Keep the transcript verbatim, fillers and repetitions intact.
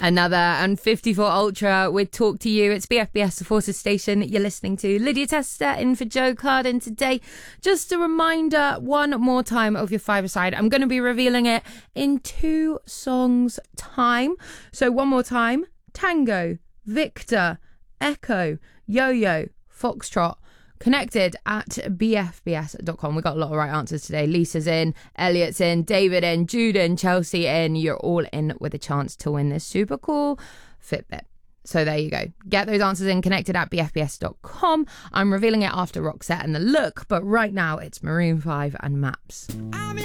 Another and fifty-four Ultra with Talk to You. It's B F B S, the Forces Station. You're listening to Lydia Tester in for Joe Carden today. Just a reminder, one more time of your five-a-side. I'm going to be revealing it in two songs' time. So one more time. Tango, Victor, Echo, Yo-Yo, Foxtrot. Connected at b f b s dot com. We got a lot of right answers today. Lisa's in, Elliot's in, David in, Jude in, Chelsea in. You're all in with a chance to win this super cool Fitbit. So there you go. Get those answers in, connected at b f b s dot com. I'm revealing it after Roxette and The Look, but right now it's Maroon five and Maps. I'm